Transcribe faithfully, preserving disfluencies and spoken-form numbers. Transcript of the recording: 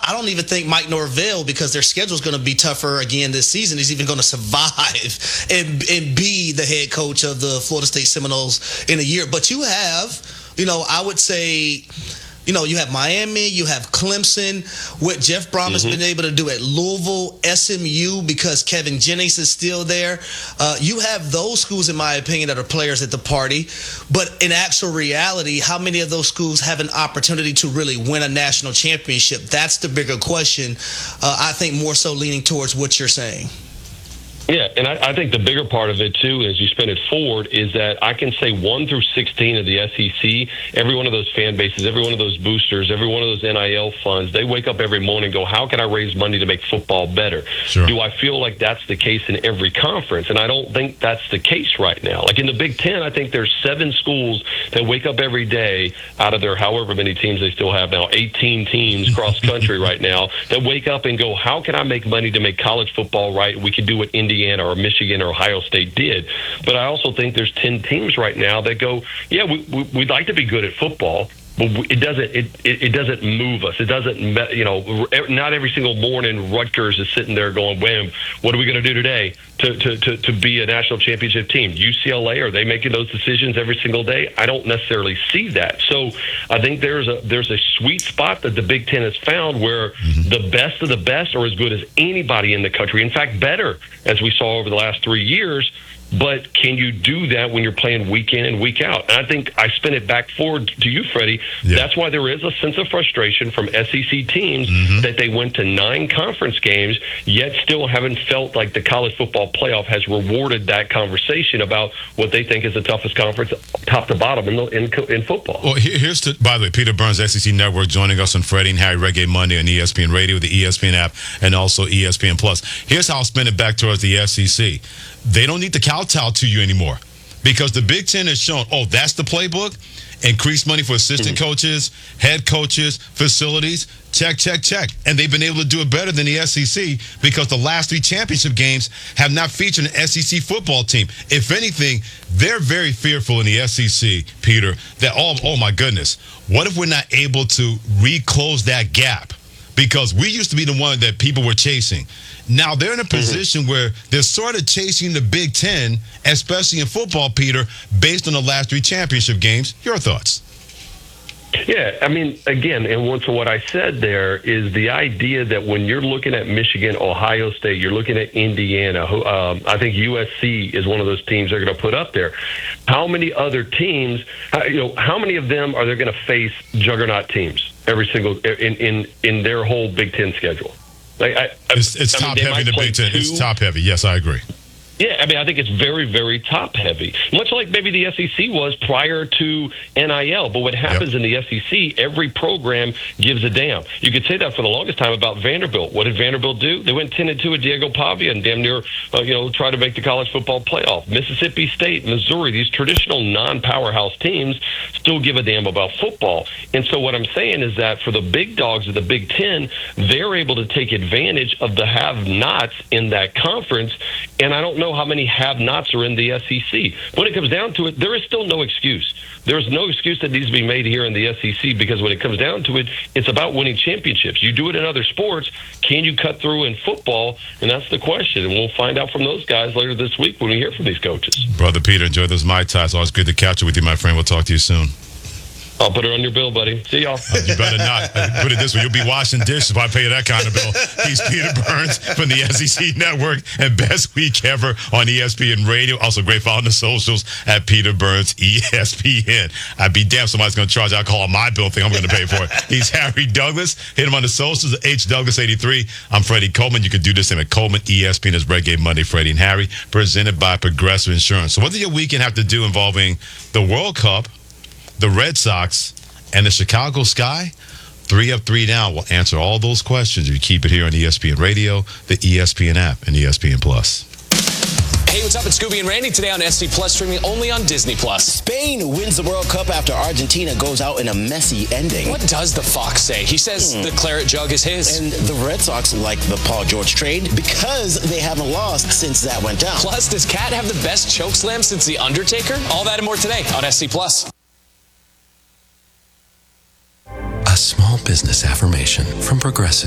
I don't even think Mike Norvell, because their schedule is going to be tougher again this season, is even going to survive and, and be the head coach of the Florida State Seminoles in a year. But you have, you know, I would say, you know, you have Miami, you have Clemson, what Jeff Brom has mm-hmm. been able to do at Louisville, S M U, because Kevin Jennings is still there. Uh, you have those schools, in my opinion, that are players at the party. But in actual reality, how many of those schools have an opportunity to really win a national championship? That's the bigger question. Uh, I think more so leaning towards what you're saying. Yeah, and I, I think the bigger part of it, too, as you spin it forward, is that I can say one through sixteen of the S E C, every one of those fan bases, every one of those boosters, every one of those N I L funds, they wake up every morning and go, how can I raise money to make football better? Sure. Do I feel like that's the case in every conference? And I don't think that's the case right now. Like in the Big Ten, I think there's seven schools that wake up every day out of their however many teams they still have now, eighteen teams cross country right now, that wake up and go, how can I make money to make college football right? We can do what Indiana or Michigan or Ohio State did. But I also think there's ten teams right now that go, yeah, we, we, we'd like to be good at football, but it doesn't it, it, it doesn't move us. It doesn't, you know, not every single morning Rutgers is sitting there going, wham, what are we going to do today to, to, to, to be a national championship team? U C L A, are they making those decisions every single day? I don't necessarily see that. So I think there's a there's a sweet spot that the Big Ten has found where mm-hmm. the best of the best are as good as anybody in the country. In fact, better, as we saw over the last three years. But can you do that when you're playing week in and week out? And I think I spin it back forward to you, Freddie. Yeah. That's why there is a sense of frustration from S E C teams mm-hmm. that they went to nine conference games, yet still haven't felt like the college football playoff has rewarded that conversation about what they think is the toughest conference, top to bottom, in, the, in, in football. Well, here's to, by the way, Peter Burns, S E C Network, joining us on Freddie and Harry Reggae Monday on E S P N Radio, the E S P N app, and also E S P N Plus. Here's how I'll spin it back towards the S E C. They don't need to kowtow to you anymore, because the Big Ten has shown, oh, that's the playbook. Increase money for assistant mm-hmm. coaches, head coaches, facilities. Check, check, check. And they've been able to do it better than the S E C, because the last three championship games have not featured an S E C football team. If anything, they're very fearful in the S E C, Peter, that, oh, oh my goodness, what if we're not able to reclose that gap? Because we used to be the one that people were chasing. Now they're in a position mm-hmm. where they're sort of chasing the Big Ten, especially in football, Peter, based on the last three championship games. Your thoughts? Yeah, I mean, again, and to what I said there is the idea that when you're looking at Michigan, Ohio State, you're looking at Indiana, um, I think U S C is one of those teams they're going to put up there. How many other teams, you know, how many of them are they going to face juggernaut teams every single, in, in, in their whole Big Ten schedule? Like, I, it's it's I top mean, heavy in the Big Ten. Two. It's top heavy. Yes, I agree. Yeah, I mean, I think it's very, very top-heavy, much like maybe the S E C was prior to N I L. But what happens yep. in the S E C, every program gives a damn. You could say that for the longest time about Vanderbilt. What did Vanderbilt do? They went ten and two with Diego Pavia and damn near, uh, you know, tried to make the college football playoff. Mississippi State, Missouri, these traditional non-powerhouse teams still give a damn about football. And so what I'm saying is that for the big dogs of the Big Ten, they're able to take advantage of the have-nots in that conference. And I don't know how many have-nots are in the S E C. When it comes down to it, there is still no excuse. There is no excuse that needs to be made here in the S E C, because when it comes down to it, it's about winning championships. You do it in other sports. Can you cut through in football? And that's the question. And we'll find out from those guys later this week when we hear from these coaches. Brother Peter, enjoy those Mai Tais. Always good to catch up with you, my friend. We'll talk to you soon. I'll put it on your bill, buddy. See y'all. Uh, you better not. Put it this way. You'll be washing dishes if I pay you that kind of bill. He's Peter Burns from the S E C Network and Best Week Ever on E S P N Radio. Also great follow on the socials at Peter Burns E S P N. I'd be damned somebody's going to charge alcohol on my bill. Think I'm going to pay for it. He's Harry Douglas. Hit him on the socials at H Douglas eighty-three. I'm Freddie Coleman. You can do this in at Coleman E S P N. It's Reggae Monday, Freddie and Harry, presented by Progressive Insurance. So what did your weekend have to do involving the World Cup, the Red Sox, and the Chicago Sky? Three up, three down. We'll answer all those questions if you keep it here on E S P N Radio, the E S P N app, and E S P N Plus. Hey, what's up? It's Scooby and Randy today on S C Plus, streaming only on Disney Plus. Spain wins the World Cup after Argentina goes out in a messy ending. What does the Fox say? He says hmm. the claret jug is his. And the Red Sox like the Paul George trade because they haven't lost since that went down. Plus, does Cat have the best chokeslam since The Undertaker? All that and more today on S C Plus. A small business affirmation from Progressive.